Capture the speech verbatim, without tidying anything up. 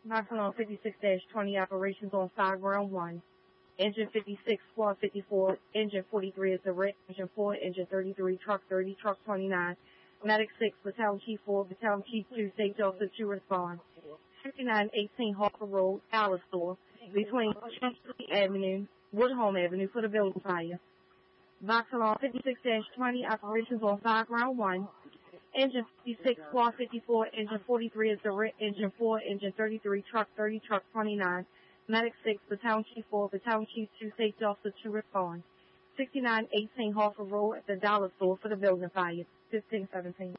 Knoxville fifty-six twenty operations on fire ground one. Engine fifty-six, squad fifty-four, engine forty-three is the red, engine four, engine thirty-three, truck thirty, truck twenty-nine, medic six, battalion chief four, battalion chief two, safety officer two respond. fifty-nine eighteen Harper Road, Alice Store, between Chelsea Avenue, Woodhome Avenue for the building fire. Vauxhall fifty-six twenty operations on fire ground one. Engine fifty-six, squad fifty-four, engine forty-three is the red, engine four, engine thirty-three, truck thirty, truck twenty-nine, medic six, battalion chief four, battalion chief two, safety officer two respond. sixty-nine eighteen Harper Road at the Dollar Store for the building fire. fifteen seventeen.